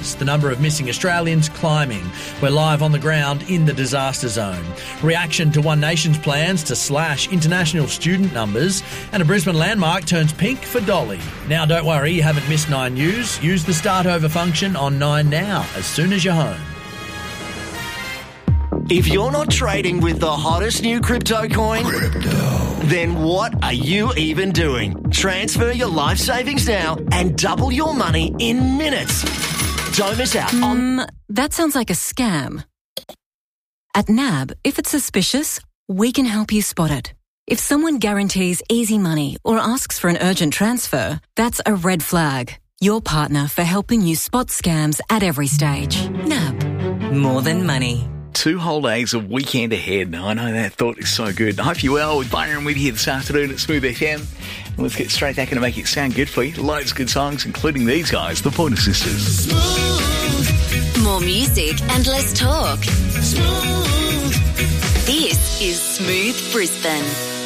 numbers. The number of missing Australians climbing. We're live on the ground in the disaster zone. Reaction to One Nation's plans to slash international student numbers. And a Brisbane landmark turns pink for Dolly. Now, don't worry, you haven't missed 9 News. Use the start over function on 9 Now as soon as you're home. If you're not trading with the hottest new crypto coin, then what are you even doing? Transfer your life savings now and double your money in minutes. Don't miss out on... That sounds like a scam. At NAB, if it's suspicious, we can help you spot it. If someone guarantees easy money or asks for an urgent transfer, that's a red flag. Your partner for helping you spot scams at every stage. NAB. More than money. 2 whole days of weekend ahead. I know that thought is so good. I hope you're well. With Byron with you this afternoon at Smooth FM. And let's get straight back and make it sound good for you. Loads of good songs, including these guys, the Pointer Sisters. Smooth. More music and less talk. Smooth. This is Smooth Brisbane.